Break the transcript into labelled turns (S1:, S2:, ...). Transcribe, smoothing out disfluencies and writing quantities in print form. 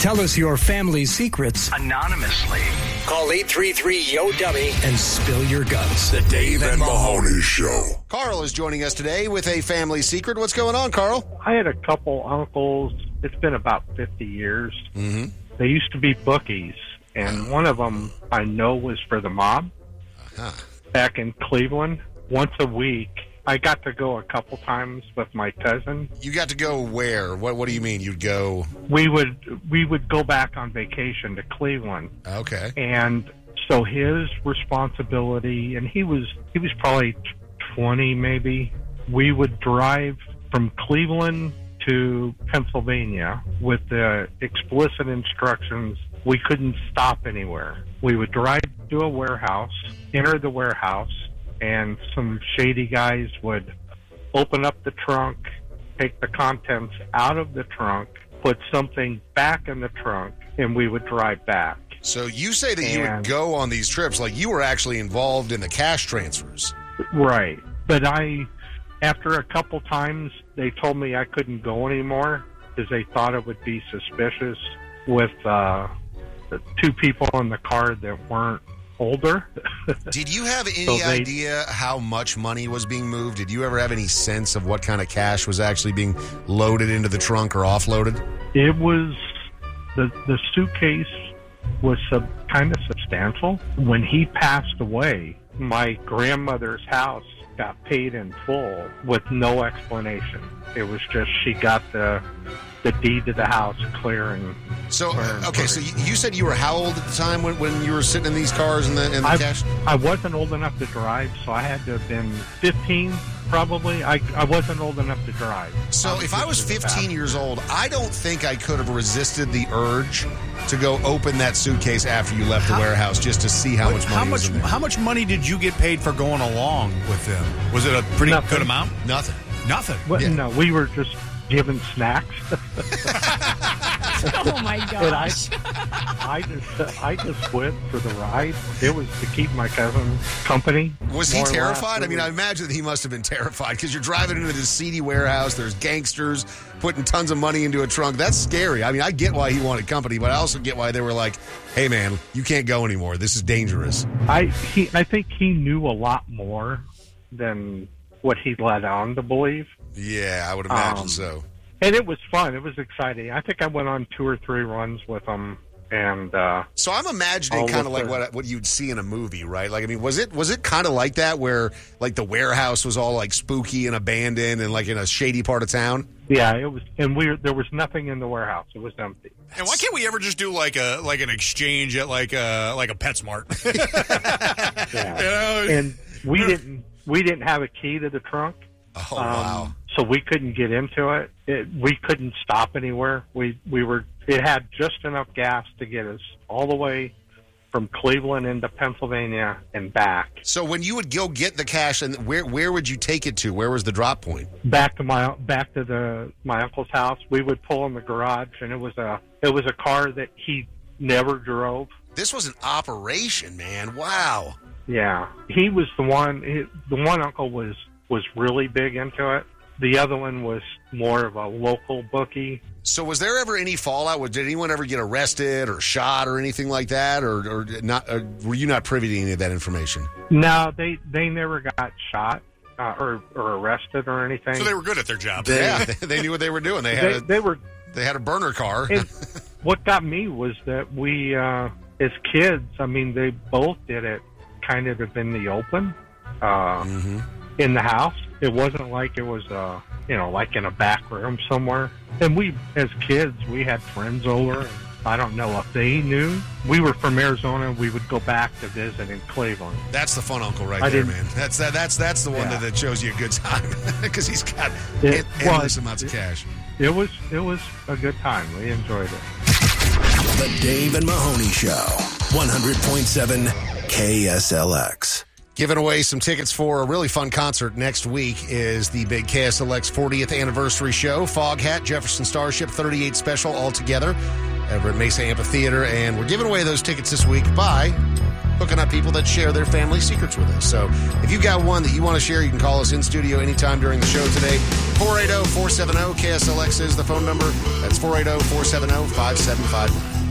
S1: Tell us your family's secrets
S2: anonymously.
S1: Call 833-YO-DUMMY and spill your guts.
S3: The Dave and Mahoney Show.
S4: Carl is joining us today with a family secret. What's going on, Carl?
S5: I had a couple uncles. It's been about 50 years.
S4: Mm-hmm.
S5: They used to be bookies, and one of them I know was for the mob. Back in Cleveland. Once a week, I got to go a couple times with my cousin.
S4: You got to go where? What do you mean you'd go?
S5: We would go back on vacation to Cleveland.
S4: Okay.
S5: And so his responsibility, and he was probably 20 maybe. We would drive from Cleveland to Pennsylvania with the explicit instructions we couldn't stop anywhere. We would drive to a warehouse, enter the warehouse, and some shady guys would open up the trunk, take the contents out of the trunk, put something back in the trunk, and we would drive back.
S4: So you say that you would go on these trips like you were actually involved in the cash transfers.
S5: Right. But after a couple times, they told me I couldn't go anymore because they thought it would be suspicious with the two people in the car that weren't older.
S4: Did you have any idea how much money was being moved? Did you ever have any sense of what kind of cash was actually being loaded into the trunk or offloaded?
S5: It was, the suitcase was kind of substantial. When he passed away, my grandmother's house got paid in full with no explanation. It was just she got the deed to the house clear and...
S4: So, okay, so you said you were how old at the time when you were sitting in these cars in the cash?
S5: I wasn't old enough to drive, so I had to have been 15, probably. I wasn't old enough to drive.
S4: So if I was 15 years old, I don't think I could have resisted the urge to go open that suitcase after you left the warehouse just to see how much money was in there.
S3: How much money did you get paid for going along with them? Was it a pretty good amount?
S4: Nothing.
S5: Well, yeah. No, we were just given snacks.
S6: Oh my gosh!
S5: I just went for the ride. It was to keep my cousin company.
S4: Was he terrified? I mean, I imagine that he must have been terrified because you're driving into this seedy warehouse. There's gangsters putting tons of money into a trunk. That's scary. I mean, I get why he wanted company, but I also get why they were like, "Hey, man, you can't go anymore. This is dangerous."
S5: I think he knew a lot more than what he led on to believe.
S4: Yeah, I would imagine so.
S5: And it was fun. It was exciting. I think I went on 2 or 3 runs with him. And
S4: so I'm imagining kind of like what you'd see in a movie, right? Like, I mean, was it kind of like that where like the warehouse was all like spooky and abandoned and like in a shady part of town?
S5: Yeah, it was. And there was nothing in the warehouse. It was empty.
S3: And why can't we ever just do like an exchange at like a PetSmart?
S5: Yeah.
S3: You know?
S5: And we didn't have a key to the trunk.
S4: Oh, wow.
S5: So we couldn't get into it. We couldn't stop anywhere. It had just enough gas to get us all the way from Cleveland into Pennsylvania and back.
S4: So when you would go get the cash, and where would you take it to? Where was the drop point?
S5: Back to my uncle's house. We would pull in the garage, and it was a car that he never drove.
S4: This was an operation, man. Wow.
S5: Yeah, he was the one. The one uncle was really big into it. The other one was more of a local bookie. So
S4: was there ever any fallout? Did anyone ever get arrested or shot or anything like that? Or not? Were you not privy to any of that information?
S5: No, they never got shot or arrested or anything.
S3: So they were good at their job.
S4: Yeah, they knew what they were doing. They had a burner car.
S5: And what got me was that we, as kids, I mean, they both did it kind of in the open. In the house. It wasn't like it was, like in a back room somewhere. And we, as kids, we had friends over. And I don't know if they knew. We were from Arizona. We would go back to visit in Cleveland.
S4: That's the fun uncle right there, man. That's the one that shows you a good time because he's got endless amounts of cash.
S5: It was a good time. We enjoyed it.
S7: The Dave and Mahoney Show, 100.7 KSLX.
S4: Giving away some tickets for a really fun concert next week is the big KSLX 40th anniversary show. Foghat, Jefferson Starship, 38 special all together over at Mesa Amphitheater. And we're giving away those tickets this week by hooking up people that share their family secrets with us. So if you've got one that you want to share, you can call us in studio anytime during the show today. 480-470-KSLX is the phone number. That's 480-470-5751.